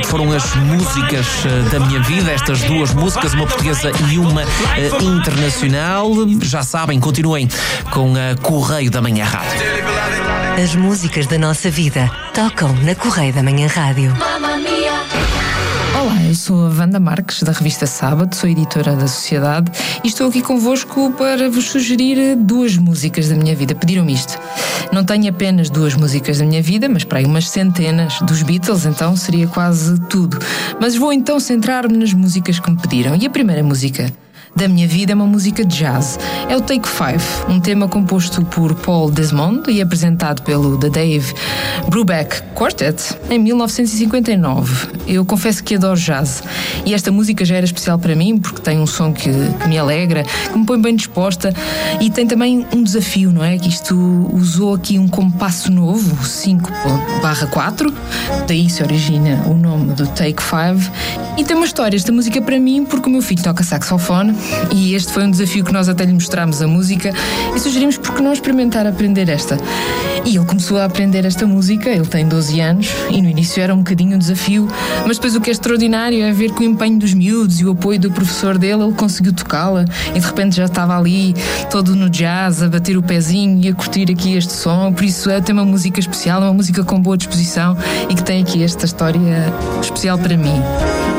foram as músicas da minha vida, estas duas músicas, uma portuguesa e uma internacional. Já sabem, continuem com a Correio da Manhã Rádio. As músicas da nossa vida tocam na Correio da Manhã Rádio. Olá, eu sou a Wanda Marques, da revista Sábado, sou editora da Sociedade e estou aqui convosco para vos sugerir duas músicas da minha vida. Pediram-me isto. Não tenho apenas duas músicas da minha vida, mas para aí umas centenas. Dos Beatles, então, seria quase tudo. Mas vou então centrar-me nas músicas que me pediram. E a primeira música da minha vida é uma música de jazz. É o Take 5, um tema composto por Paul Desmond e apresentado pelo The Dave Brubeck Quartet em 1959. Eu confesso que adoro jazz e esta música já era especial para mim porque tem um som que me alegra, que me põe bem disposta e tem também um desafio, não é? Que isto usou aqui um compasso novo, 5/4, daí se origina o nome do Take 5 e tem uma história esta música para mim porque o meu filho toca saxofone e este foi um desafio que nós até lhe mostramos a música e sugerimos porque não experimentar aprender esta. E ele começou a aprender esta música, ele tem 12 anos e no início era um bocadinho um desafio, mas depois o que é extraordinário é ver que o empenho dos miúdos e o apoio do professor dele, ele conseguiu tocá-la e de repente já estava ali todo no jazz, a bater o pezinho e a curtir aqui este som. Por isso tem uma música especial, uma música com boa disposição e que tem aqui esta história especial para mim.